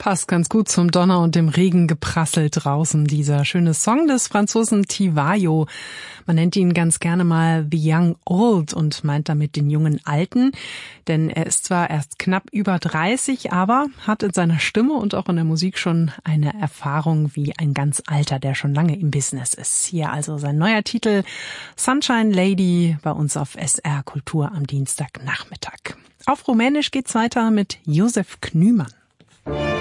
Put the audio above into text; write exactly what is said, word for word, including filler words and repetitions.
Passt ganz gut zum Donner und dem Regen geprasselt draußen. Dieser schöne Song des Franzosen Tivayo. Man nennt ihn ganz gerne mal The Young Old und meint damit den jungen Alten. Denn er ist zwar erst knapp über dreißig, aber hat in seiner Stimme und auch in der Musik schon eine Erfahrung wie ein ganz Alter, der schon lange im Business ist. Hier also sein neuer Titel Sunshine Lady bei uns auf S R Kultur am Dienstagnachmittag. Auf Rumänisch geht's weiter mit Josef Knüman.